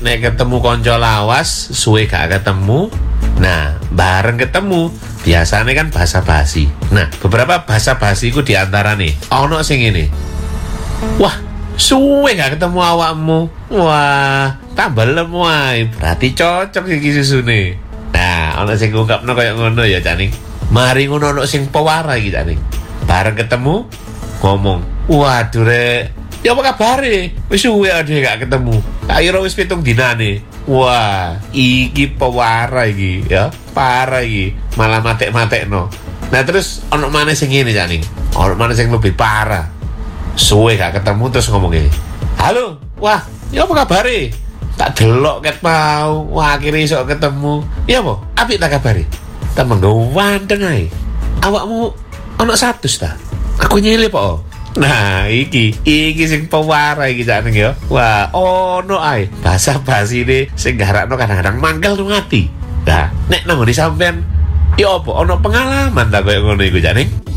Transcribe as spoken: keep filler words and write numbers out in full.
nek ketemu konco lawas suwe gak ketemu. Nah, bareng ketemu biasanya kan basa-basi. Nah, beberapa basa-basi ku diantara nih ono sing ini. Wah, suwe gak ketemu awakmu. Wah, tambah lemu ae. Berarti cocok iki susune. Nah, ono sing ngungkapno koyo ngono ya, Caning. Mari ngono ono sing pewara iki, Caning. Bareng ketemu ngomong, "Waduh, Rek, ya apa kabare? Wis suwe ade gak ketemu. Akhirnya wis pitung dinane." Wah, iki pewara iki, ya. Parah iki. Malah matek-matekno. Nah, terus ono maneh sing ngene, Caning. Ono maneh sing lebih parah. Suwe gak ketemu terus ngomong gini. "Halo, wah, ya apa kabare? Tak delok ket mau. Wah, akhirnya iso ketemu. Ya apa? Apik tak kabare? Temen ganteng ae. Awakmu ono status ta? Aku nyilip kok." Nah, iki iki sing pewara iki Caning ya. Wah, ono ae basa-basine sing garakno kadang-kadang mangkel nang ati. Nah, nek nang ngene sampean ya apa ono pengalaman ta koyo ngono iku, Caning?